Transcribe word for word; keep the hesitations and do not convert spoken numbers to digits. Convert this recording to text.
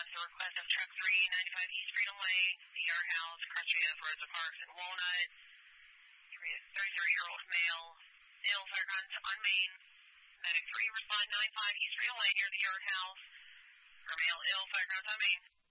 response to the request of truck three ninety-five East Freedom Lane, the Yard House, Cross Street of Rosa Parks and Walnut. thirty-three-year-old male, male firearms on Main. Medic three, respond nine five East Freedom Lane near the Yard House. For male ill, firearms on Main.